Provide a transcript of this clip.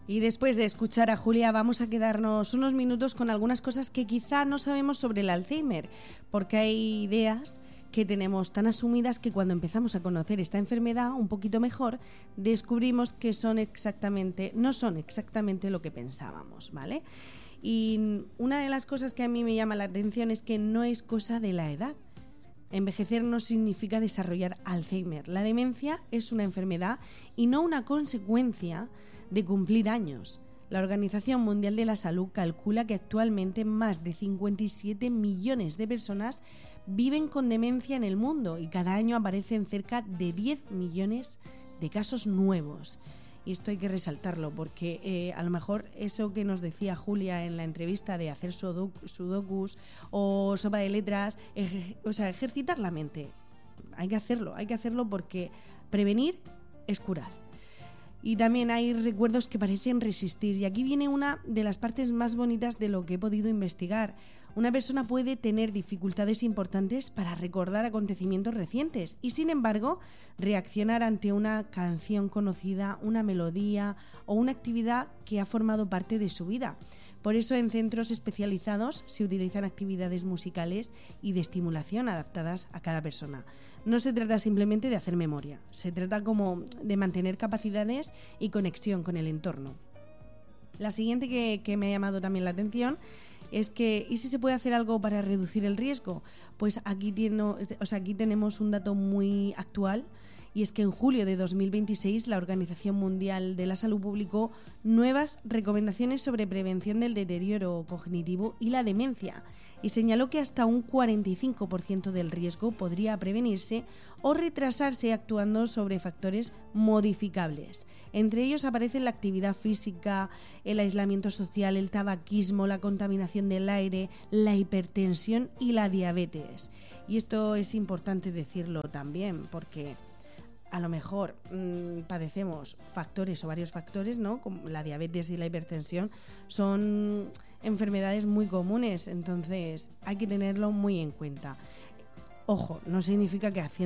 Y después de escuchar a Julia vamos a quedarnos unos minutos con algunas cosas que quizá no sabemos sobre el Alzheimer, porque hay ideas que tenemos tan asumidas que cuando empezamos a conocer esta enfermedad un poquito mejor, descubrimos que no son exactamente lo que pensábamos, ¿vale? Y una de las cosas que a mí me llama la atención es que no es cosa de la edad. Envejecer no significa desarrollar Alzheimer. La demencia es una enfermedad y no una consecuencia de cumplir años. La Organización Mundial de la Salud calcula que actualmente más de 57 millones de personas viven con demencia en el mundo y cada año aparecen cerca de 10 millones de casos nuevos. Y esto hay que resaltarlo porque a lo mejor eso que nos decía Julia en la entrevista de hacer sudokus o sopa de letras, ejercitar la mente. Hay que hacerlo porque prevenir es curar. Y también hay recuerdos que parecen resistir. Y aquí viene una de las partes más bonitas de lo que he podido investigar. Una persona puede tener dificultades importantes para recordar acontecimientos recientes y, sin embargo, reaccionar ante una canción conocida, una melodía o una actividad que ha formado parte de su vida. Por eso, en centros especializados se utilizan actividades musicales y de estimulación adaptadas a cada persona. No se trata simplemente de hacer memoria, se trata como de mantener capacidades y conexión con el entorno. La siguiente que me ha llamado también la atención es que, ¿y si se puede hacer algo para reducir el riesgo? Pues aquí tenemos un dato muy actual, y es que en julio de 2026 la Organización Mundial de la Salud publicó nuevas recomendaciones sobre prevención del deterioro cognitivo y la demencia y señaló que hasta un 45% del riesgo podría prevenirse o retrasarse actuando sobre factores modificables. Entre ellos aparecen la actividad física, el aislamiento social, el tabaquismo, la contaminación del aire, la hipertensión y la diabetes. Y esto es importante decirlo también porque a lo mejor padecemos factores o varios factores, ¿no? Como la diabetes y la hipertensión son enfermedades muy comunes, entonces hay que tenerlo muy en cuenta. Ojo, no significa que haciendo